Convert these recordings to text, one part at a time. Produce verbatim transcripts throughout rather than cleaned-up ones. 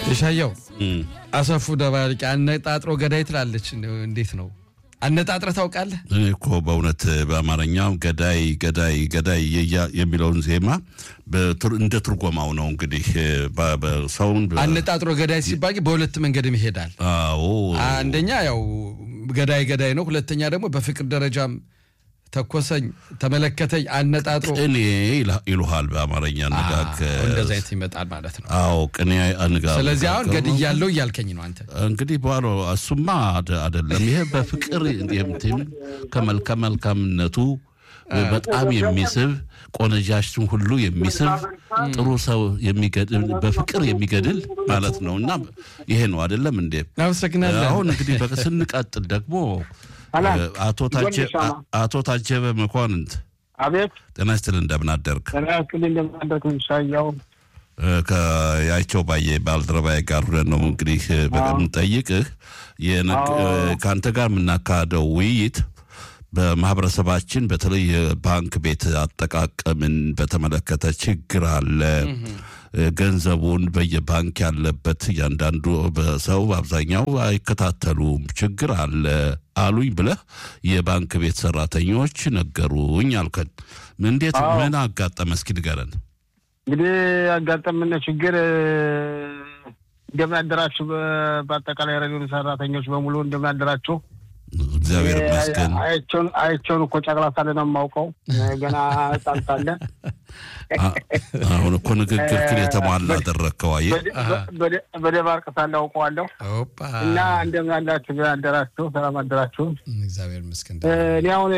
እሻየው አሰፉ ደባልቂ አነጣጥሮ ገዳይ ትላለች እንዴት ነው አነጣጥረ ታውቃለህ እኮ በእውነት በአማርኛው ገዳይ ገዳይ ገዳይ የሚለውን ዜማ እንደ ትርጉማው ነው እንግዲህ በሰውን አነጣጥሮ ገዳይ ሲባል በሁለት መንገድም ይሄዳል አዎ አንደኛ ያው ገዳይ ገዳይ ነው ሁለተኛ ደግሞ በፍቅር ደረጃም ተኮሰኝ ተመለከተኝ አነጣጥሮ እኔ ይሉሃል በአማርኛ አነጋገር እንደዛ አይነት ይመጣል ማለት ነው አዎ ቅኔ አነጋገር ስለዚህ አሁን ገድያለው ያልከኝ ነው አንተ እንግዲህ ባሎ እሱማ አይደለም ይሄ በፍቅር የምትም ከመልካም መልካምነቱ በጣም የሚስብ ቆነጃሽቱን ሁሉ የሚስብ ጥሩ ሰው የሚገድል በፍቅር የሚገድል ማለት ነውና ይሄ ነው አይደለም እንዴ አመሰግናለሁ አሁን እንግዲህ በስንቀጥል ደግሞ አቶ ታጀ አቶ ታጀበ መኳንንት አቤት ጤና ይስጥልኝ እንደምን አደርክ ጤና ይስጥልኝ እንደምን አደርክ ኢንሻአላህ ከያይቸው ባየ ባልደረባዬ ጋር ሆነን ነው እንግዲህ በቀን ጠይቅህ የካንተ ጋር ምናካደው ውይይት በማህበረሰባችን በተለይ ባንክ ቤት አጠቃቀምን በተመለከተ ችግር አለ ገንዘቡን በየባንክ ያለበት ያንዳንዱ በሰው አብዛኛው አይከታተሉም ችግር አለ አሉኝ ብለህ የባንክ ቤት ሰራተኞች ነገሩኝ አልከን እንዴት ምን አጋጠመ እስኪ ንገረን እንግዲህ አጋጠመን ችግር እንደምን አደራችሁ በአጠቃላይ ሬዲዮ ሰራተኞች በሙሉ እንደምን አደራችሁ እግዚአብሔር ይመስገን አይቾን አይቾን እኮ ጫቅላታለ ነው ማውቀው ገና ጣልታለ አሁን እኮ ንግግር የተሟላ አደረከው አይ በደባርቅ ሳላውቀዋለሁ ኦፓ እና እንደምን አላችሁ አደራችሁ ሰላም አደራችሁ እግዚአብሔር ይመስገን እኔ አሁን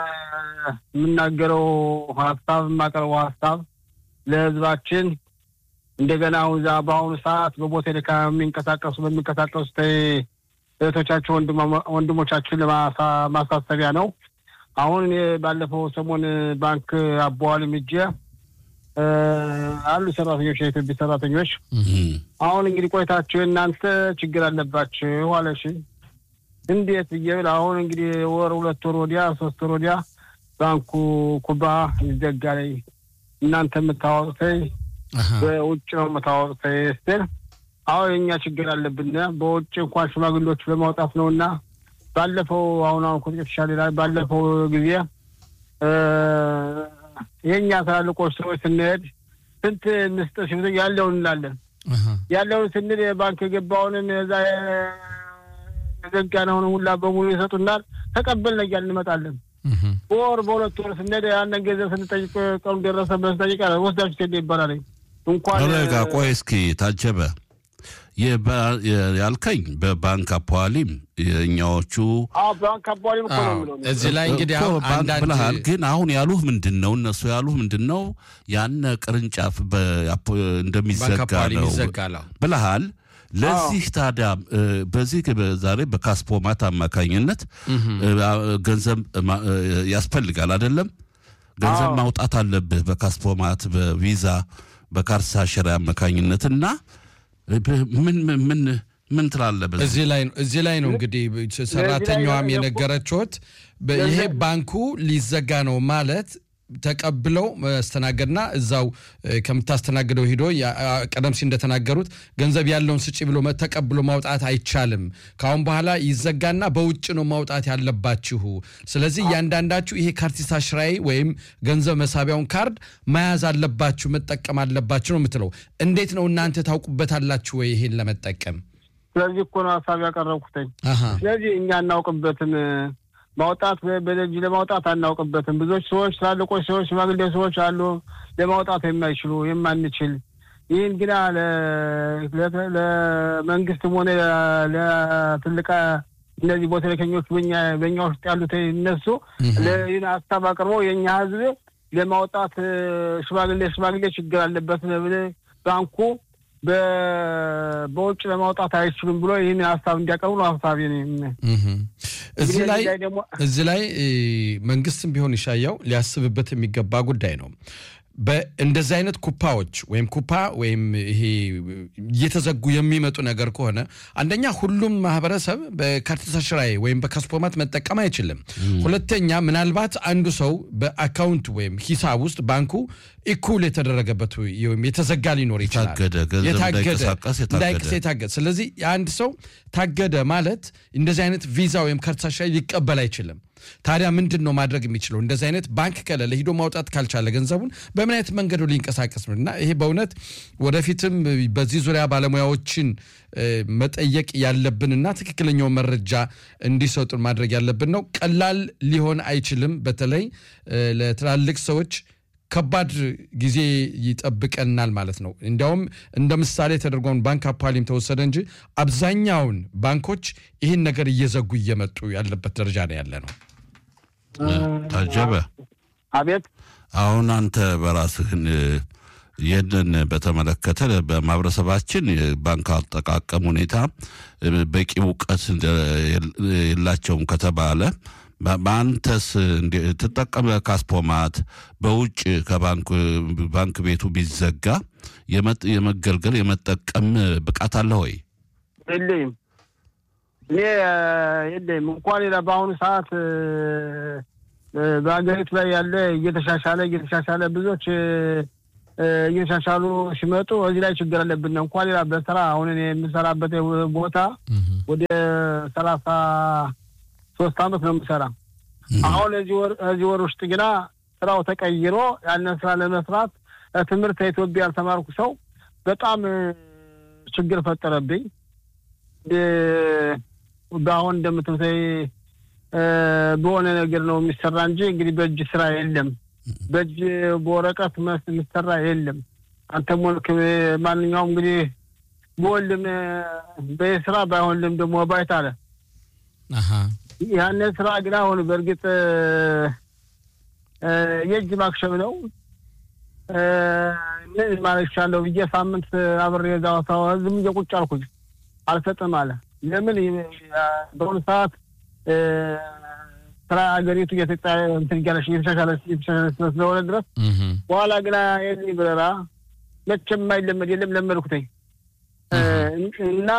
የምናገረው ሐሳብ ማቀረው ሐሳብ ለህዝባችን እንደገና አሁን በአሁኑ ሰዓት በቦታ ለካ የሚንቀሳቀሱ በሚንቀሳቀሱ እህቶቻችሁ ወንድሞቻችን ለማሳሰቢያ ነው አሁን ባለፈው ሰሞን ባንክ አባዋል ምጄ አሉ ሰራተኞች የኢትዮጵያ ሰራተኞች አሁን እንግዲህ ቆይታችሁ እናንተ ችግር አለባችሁ አለሽ እንዴት ይየል አሁን እንግዲህ ወር ሁለት ወር ወዲያ ሶስት ወር ወዲያ ባንኩ ኩባ ይዘጋል እናንተ የምታወጡት በውጭ ነው የምታወጡት እስቲ አሁን እኛ ችግር አለብን በውጭ እንኳን ሽማግሌዎች ለማውጣት ነውና ባለፈው አሁን አሁን ኮንትራት ሻለላ ባለፈው ጊዜ እ የኛ ታላልቆች ሰዎች ስንሄድ ስንት ንስጥሽ ያለውን እንላለን ያለውን ስንል ባንክ ገባውን እዛ ዘጋናው ነው ሁላ በሙሉ ይሰጡናል ተቀበልና ያልን እንመጣለን ወር በሁለት ወር ስንሄድ ያን ገንዘብ ስንጠይቅ ቀኑ ደረሰ በስጠይቅ አለ ወስዳችሁ ከደ ይባላል እንኳን አለጋ ቆይ እስኪ ታጀበ ያልከኝ በባንክ አፖዋሊም የኛዎቹ አዎ ባንክ አፖዋሊም እኮ ነው የሚለው እዚህ ላይ እንግዲህ አሁን አንዳንድ ግን አሁን ያሉህ ምንድነው እነሱ ያሉህ ምንድነው ያን ቅርንጫፍ እንደሚዘጋ ነው ብለሃል ለዚህ ታዲያ በዚህ ዛሬ በካስፖማት አማካኝነት ገንዘብ ያስፈልጋል አይደለም ገንዘብ ማውጣት አለብህ በካስፖማት በቪዛ በካርሳ ሸራ አማካኝነትና ምን ምን ምን ትላለህ እዚህ ላይ እዚህ ላይ ነው እንግዲህ ሰራተኛዋም የነገረችሁት ይሄ ባንኩ ሊዘጋ ነው ማለት ተቀብለው ማስተናገድና እዛው ከምታስተናግደው ሄዶ ቀደም ሲል እንደተናገሩት ገንዘብ ያለውን ስጪ ብሎ ተቀብሎ ማውጣት አይቻልም ካሁን በኋላ ይዘጋና በውጭ ነው ማውጣት ያለባችሁ ስለዚህ ያንዳንዳችሁ ይሄ ካርቲሳ ሽራይ ወይም ገንዘብ መሳቢያውን ካርድ መያዝ አለባችሁ መጠቀም አለባችሁ ነው የምትለው እንዴት ነው እናንተ ታውቁበታላችሁ ወይ ይሄን ለመጠቀም ስለዚህ እኮ ነው ሐሳብ ያቀረብኩት ስለዚህ እኛ እናውቅበትን ማውጣት በደጅ ለማውጣት አናውቅበትም ብዙዎች ሰዎች ታልቆች ሰዎች ማግሌ ሰዎች አሉ ለማውጣት የማይችሉ የማንችል ይሄን ግን አለ ለመንግስት ሆነ ለትልቃ እነዚህ ቦታለከኞች በእኛ በእኛ ውስጥ ያሉት እነሱ ለይና ሐሳብ አቅርበው የኛ ህዝብ ለማውጣት ሽማግሌ ሽማግሌ ችግር አለበት ባንኩ በቦች ለማውጣት አይችሉም ብሎ ይሄን ሐሳብ እንዲያቀርቡ ሐሳብ ነው እዚህ ላይ እዚህ ላይ መንግስትም ቢሆን ይሻያው ሊያስብበት የሚገባ ጉዳይ ነው በእንደዚህ አይነት ኩፓዎች ወይም ኩፓ ወይም ይሄ እየተዘጉ የሚመጡ ነገር ከሆነ አንደኛ ሁሉም ማህበረሰብ በካርቲሳ ሽራይ ወይም በካስፖማት መጠቀም አይችልም ሁለተኛ ምናልባት አንዱ ሰው በአካውንት ወይም ሂሳብ ውስጥ ባንኩ ኢኩል የተደረገበት ወይም የተዘጋ ሊኖር ይችላል የታገደ እንዳይቀስ የታገደ ስለዚህ አንድ ሰው ታገደ ማለት እንደዚህ አይነት ቪዛ ወይም ካርታሻ ሊቀበል አይችልም ታዲያ ምንድነው ማድረግ የሚችለው እንደዚህ አይነት ባንክ ከሌለ ሄዶ ማውጣት ካልቻለ ገንዘቡን በምን አይነት መንገድ ሊንቀሳቀስ ነውና ይሄ በእውነት ወደፊትም በዚህ ዙሪያ ባለሙያዎችን መጠየቅ ያለብንና ትክክለኛው መረጃ እንዲሰጡን ማድረግ ያለብን ነው ቀላል ሊሆን አይችልም በተለይ ለትላልቅ ሰዎች ከባድ ጊዜ ይጠብቀናል ማለት ነው እንዲያውም እንደምሳሌ ተደርጎን ባንክ አፓሊም ተወሰደ እንጂ አብዛኛውን ባንኮች ይሄን ነገር እየዘጉ እየመጡ ያለበት ደረጃ ላይ ያለ ነው ታጀበ አቤት አሁን አንተ በራስህ የደን በተመለከተ በማብረሰባችን ባንክ አጠቃቀም ሁኔታ በቂ ዕውቀት የላቸውም ከተባለ ባንተስ ተጠቀመ ካስፖማት በውጭ ከባንክ ባንክ ቤቱ ቢዘጋ የመገልገል የመጠቀም ብቃት አለ ወይ የለም የለም እንኳን ለባሁን ሰዓት በአገሪቱ ላይ ያለ እየተሻሻለ እየተሻሻለ ብዙዎች እየተሻሻሉ ሲመጡ እዚህ ላይ ችግር አለብን እንኳን ሌላ በስራ አሁን እኔ የምሰራበት ቦታ ወደ ሰላሳ ሶስት አመት ነው የምሰራ አሁን እዚህ ወር እዚህ ወር ውስጥ ግና ስራው ተቀይሮ ያንን ስራ ለመስራት ትምህርት ኢትዮጵያ ያልተማርኩ ሰው በጣም ችግር ፈጠረብኝ በአሁን እንደምትመሰይ በሆነ ነገር ነው የሚሰራ እንጂ እንግዲህ በእጅ ስራ የለም በእጅ በወረቀት መስራ የለም አንተ ሞልክ ማንኛውም እንግዲህ በወልም በስራ ባይሆንም ደግሞ ባይታለ አሃ ያን ስራ ግን አሁን በርግጥ የእጅ ማክሸም ነው ምን ማለት ይችላል በየሳምንት አብሬ እዛው ሰው ዝም እየቁጭ አልኩኝ አልሰጠም አለ ለምን በሁሉ ሰዓት ስራ አገሪቱ እየተጣየ እንትን ጋርሽ እየተሻሻለ እየተሻሻለ ስለሆነ ድረስ በኋላ ግን የዚህ ብለራ መቼም የማይለመድ የለም ለመድኩትኝ እና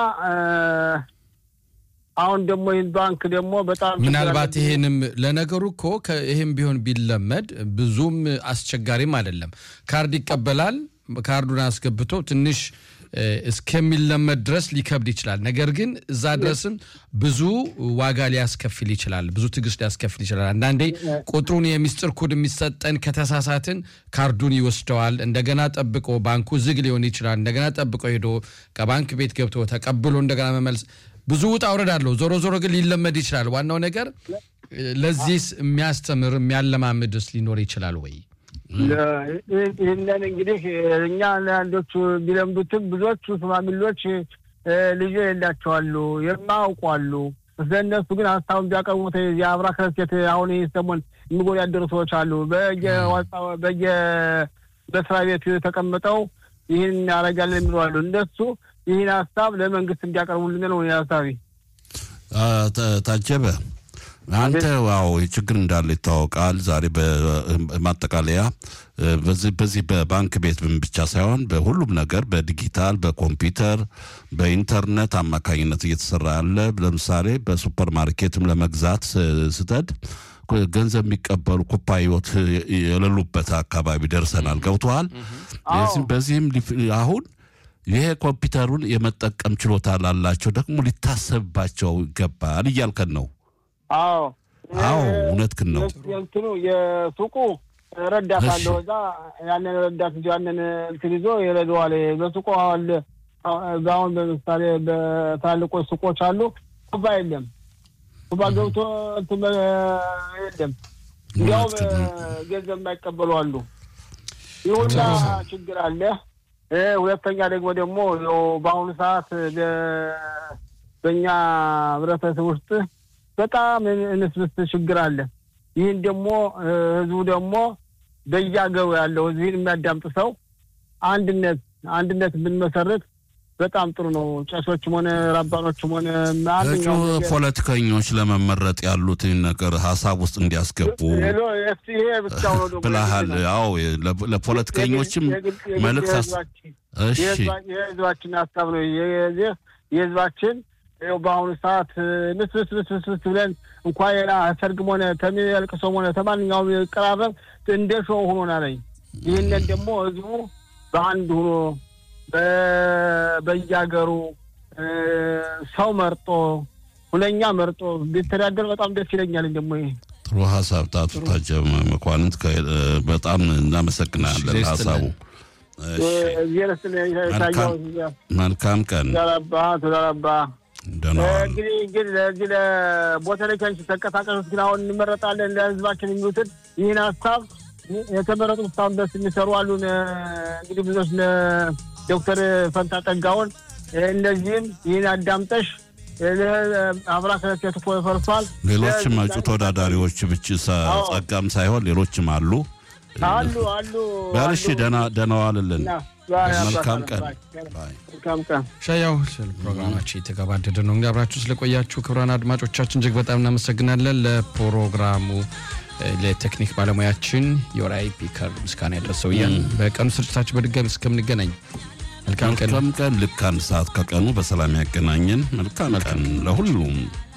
አሁን ደግሞ ባንክ ደግሞ በጣም ምናልባት ይሄንም ለነገሩ እኮ ይሄም ቢሆን ቢለመድ ብዙም አስቸጋሪም አይደለም ካርድ ይቀበላል ካርዱን አስገብቶ ትንሽ እስከሚለመድ ድረስ ሊከብድ ይችላል ነገር ግን እዛ ድረስም ብዙ ዋጋ ሊያስከፍል ይችላል ብዙ ትግስት ሊያስከፍል ይችላል አንዳንዴ ቁጥሩን የሚስጥር ኮድ የሚሰጠን ከተሳሳትን ካርዱን ይወስደዋል እንደገና ጠብቆ ባንኩ ዝግ ሊሆን ይችላል እንደገና ጠብቆ ሄዶ ከባንክ ቤት ገብቶ ተቀብሎ እንደገና መመለስ ብዙ ታውረዳለው ዞሮ ዞሮ ግን ሊለመድ ይችላል ዋናው ነገር ለዚህስ የሚያስተምር የሚያለማምድስ ሊኖር ይችላል ወይ ለእነን እንግዲህ እኛ አንዶቹ ቢለምዱትም ብዙዎቹ ስማሚሎች ልጅ የላቸዋሉ የማውቋሉ ስለነሱ ግን ሀሳቡን ቢያቀርቡት ያብራ ከሰት አሁን ይስተሞን ምጎል ያደሩ ሰዎች አሉ በየዋጻው በየ በስራ ቤት ተቀምጠው ይሄን ያረጋልን የሚሏሉ እንደሱ ይሄን ሀሳብ ለመንግስት እንዲያቀርቡልን ነው ያሳቢ ታጀበ አንተ ዋው ችግር እንዳለ ይታወቃል ዛሬ በማጠቃለያ በዚህ በዚህ በባንክ ቤት ብቻ ሳይሆን በሁሉም ነገር በዲጂታል በኮምፒውተር በኢንተርኔት አማካኝነት እየተሰራ ያለ ለምሳሌ በሱፐር ማርኬትም ለመግዛት ስትሄድ ገንዘብ የሚቀበሉ ኩባንያዎች የሌሉበት አካባቢ ደርሰናል ገብቷል በዚህም አሁን ይሄ ኮምፒውተሩን የመጠቀም ችሎታ ላላቸው ደግሞ ሊታሰብባቸው ይገባል ይያልከን ነው አዎ አዎ እውነትክን ነው እንትኑ የሱቁ ረዳት አለው እዛ ያንን ረዳት ያንን እንትይዞ ይረዳዋል በሱቁ አለ ጋውን በምሳሌ በታልቆ ሱቆች አሉ ኩባ የለም ኩባ ገብቶ እንትን የለም ያው ገንዘብ የማይቀበሉ አሉ ይሁንና ችግር አለ ሁለተኛ ደግሞ ደግሞ በአሁኑ ሰዓት በእኛ ህብረተሰብ ውስጥ በጣም እንስብስብ ችግር አለ ይሄን ደግሞ ህዝቡ ደግሞ በያገው ያለው እዚህን የሚያዳምጥ ሰው አንድነት አንድነት ብንመሰረት በጣም ጥሩ ነው ጫሶችም ሆነ ራባኖችም ሆነ ማንኛውም ፖለቲከኞች ለመመረጥ ያሉት ነገር ሐሳብ ውስጥ እንዲያስገቡ ይሄ ብቻው ነው ደግሞ ብለሃል ያው ለፖለቲከኞችም መልእክት እሺ የህዝባችን ሐሳብ ነው የህዝባችን ይሄው በአሁኑ ሰዓት ንስስ ንስስ ብለን እንኳን ያ ሰርግም ሆነ ተሚልቅሶም ሆነ ተማንኛውም ቀራረብ እንደሾው ሆኖና ላይ ይህንን ደግሞ ህዝቡ በአንድ ሆኖ በየሀገሩ ሰው መርጦ ሁለኛ መርጦ ቢተዳደር በጣም ደስ ይለኛል። ደግሞ ይሄ ጥሩ ሐሳብ ታቱ ታጀ መኳንንት በጣም እናመሰግናለን ሐሳቡ። መልካም ቀን ተላባ ተላባ እንግዲህ እንግዲህ ለዚህ ለቦታለቻን ተንቀሳቀሱት ግን አሁን እንመረጣለን ለህዝባችን የሚሉትን ይህን ሐሳብ የተመረጡ ስታውን ደስ የሚሰሩ አሉን። እንግዲህ ብዙዎች ለዶክተር ፈንታ ጠጋውን እነዚህም ይህን አዳምጠሽ አብራከት ተፈርሷል። ሌሎችም እጩ ተወዳዳሪዎች ብቻ ጸጋም ሳይሆን ሌሎችም አሉ አሉ አሉ ባልሽ ደና ደናው አለልን። መልካም ቀን መልካም ቀን ሻያው ፕሮግራማችን የተገባደደ ነው። እንጋብራችሁ ስለቆያችሁ ክብራን አድማጮቻችን እጅግ በጣም እናመሰግናለን። ለፕሮግራሙ ለቴክኒክ ባለሙያችን ዮራይ ፒከር ምስጋና ይድረሰው። ያን በቀኑ ስርጭታችን በድጋሚ እስከምንገናኝ መልካም ቀን። መልካም ቀን። ልክ አንድ ሰዓት ከቀኑ በሰላም ያገናኘን። መልካም ቀን ለሁሉም።